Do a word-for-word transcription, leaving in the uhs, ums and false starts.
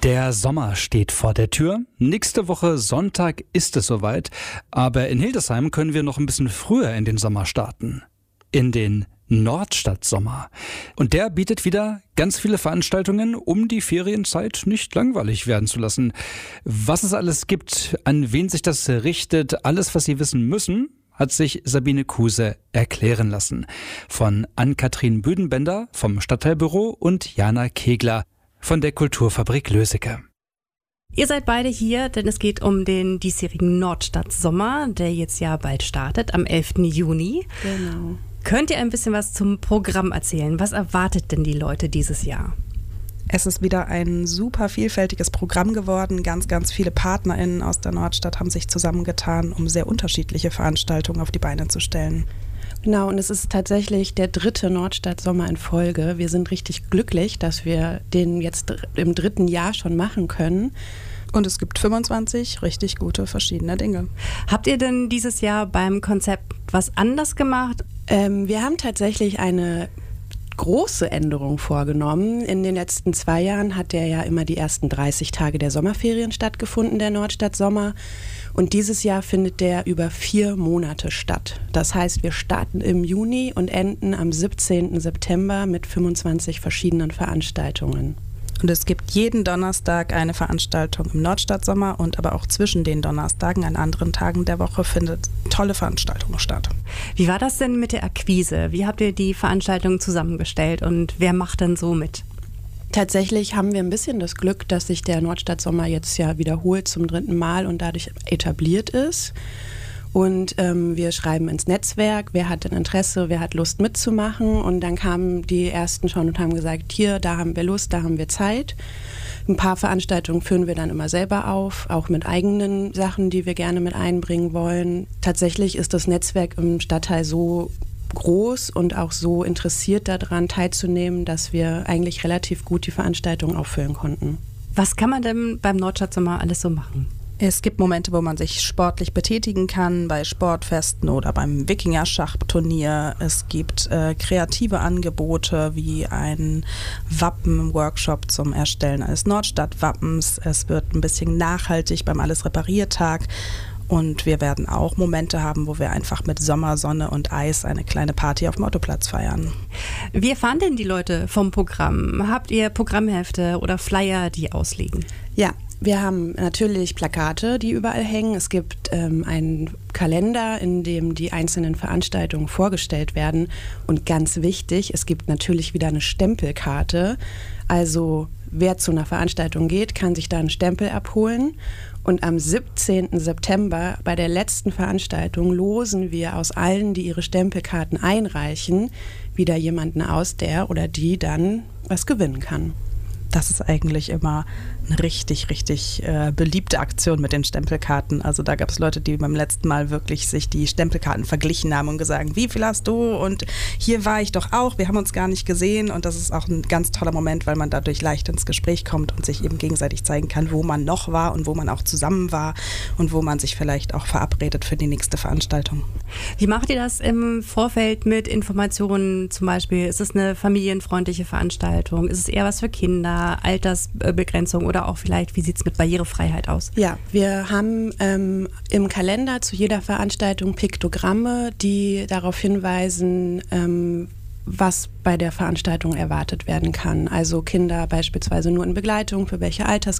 Der Sommer steht vor der Tür. Nächste Woche Sonntag ist es soweit. Aber in Hildesheim können wir noch ein bisschen früher in den Sommer starten. In den Nordstadt-Sommer. Und der bietet wieder ganz viele Veranstaltungen, um die Ferienzeit nicht langweilig werden zu lassen. Was es alles gibt, an wen sich das richtet, alles, was Sie wissen müssen, hat sich Sabine Kuse erklären lassen. Von Ann-Kathrin Büdenbender vom Stadtteilbüro und Jana Kegler von der Kulturfabrik Löseke. Ihr seid beide hier, denn es geht um den diesjährigen Nordstadt-Sommer, der jetzt ja bald startet, am elften Juni. Genau. Könnt ihr ein bisschen was zum Programm erzählen? Was erwartet denn die Leute dieses Jahr? Es ist wieder ein super vielfältiges Programm geworden. Ganz, ganz viele PartnerInnen aus der Nordstadt haben sich zusammengetan, um sehr unterschiedliche Veranstaltungen auf die Beine zu stellen. Genau, und es ist tatsächlich der dritte Nordstadt-Sommer in Folge. Wir sind richtig glücklich, dass wir den jetzt im dritten Jahr schon machen können. Und es gibt fünfundzwanzig richtig gute verschiedene Dinge. Habt ihr denn dieses Jahr beim Konzept was anders gemacht? Ähm, wir haben tatsächlich eine große Änderung vorgenommen. In den letzten zwei Jahren hat der ja immer die ersten dreißig Tage der Sommerferien stattgefunden, der Nordstadt-Sommer. Und dieses Jahr findet der über vier Monate statt. Das heißt, wir starten im Juni und enden am siebzehnten September mit fünfundzwanzig verschiedenen Veranstaltungen. Und es gibt jeden Donnerstag eine Veranstaltung im Nordstadt-Sommer und aber auch zwischen den Donnerstagen an anderen Tagen der Woche findet tolle Veranstaltungen statt. Wie war das denn mit der Akquise? Wie habt ihr die Veranstaltungen zusammengestellt und wer macht denn so mit? Tatsächlich haben wir ein bisschen das Glück, dass sich der Nordstadt-Sommer jetzt ja wiederholt zum dritten Mal und dadurch etabliert ist. Und ähm, wir schreiben ins Netzwerk, wer hat denn Interesse, wer hat Lust mitzumachen. Und dann kamen die Ersten schon und haben gesagt, hier, da haben wir Lust, da haben wir Zeit. Ein paar Veranstaltungen führen wir dann immer selber auf, auch mit eigenen Sachen, die wir gerne mit einbringen wollen. Tatsächlich ist das Netzwerk im Stadtteil so groß und auch so interessiert daran teilzunehmen, dass wir eigentlich relativ gut die Veranstaltung auffüllen konnten. Was kann man denn beim Nordstadt-Sommer alles so machen? Es gibt Momente, wo man sich sportlich betätigen kann, bei Sportfesten oder beim Wikinger-Schachturnier. Es gibt äh, kreative Angebote wie ein Wappen-Workshop zum Erstellen eines Nordstadt-Wappens. Es wird ein bisschen nachhaltig beim Alles-Repariert-Tag. Und wir werden auch Momente haben, wo wir einfach mit Sommer, Sonne und Eis eine kleine Party auf dem Ottoplatz feiern. Wie erfahren denn die Leute vom Programm? Habt ihr Programmhefte oder Flyer, die ausliegen? Ja. Wir haben natürlich Plakate, die überall hängen. Es gibt ähm, einen Kalender, in dem die einzelnen Veranstaltungen vorgestellt werden. Und ganz wichtig, es gibt natürlich wieder eine Stempelkarte. Also wer zu einer Veranstaltung geht, kann sich da einen Stempel abholen. Und am siebzehnten September bei der letzten Veranstaltung losen wir aus allen, die ihre Stempelkarten einreichen, wieder jemanden aus, der oder die dann was gewinnen kann. Das ist eigentlich immer eine richtig, richtig äh, beliebte Aktion mit den Stempelkarten. Also da gab es Leute, die beim letzten Mal wirklich sich die Stempelkarten verglichen haben und gesagt, wie viel hast du? Und hier war ich doch auch, wir haben uns gar nicht gesehen. Und das ist auch ein ganz toller Moment, weil man dadurch leicht ins Gespräch kommt und sich eben gegenseitig zeigen kann, wo man noch war und wo man auch zusammen war und wo man sich vielleicht auch verabredet für die nächste Veranstaltung. Wie macht ihr das im Vorfeld mit Informationen zum Beispiel? Ist es eine familienfreundliche Veranstaltung? Ist es eher was für Kinder, Altersbegrenzung oder auch vielleicht, wie sieht es mit Barrierefreiheit aus? Ja, wir haben ähm, im Kalender zu jeder Veranstaltung Piktogramme, die darauf hinweisen, ähm, was bei der Veranstaltung erwartet werden kann. Also Kinder beispielsweise nur in Begleitung, für welche Alters